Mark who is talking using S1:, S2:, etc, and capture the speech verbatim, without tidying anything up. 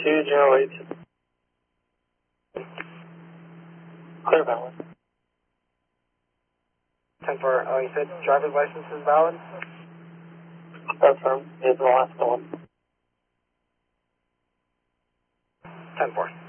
S1: two zero eight. Clear valid.
S2: ten four, oh, you said driver's license is valid?
S1: Affirm. Is the last one.
S2: ten four.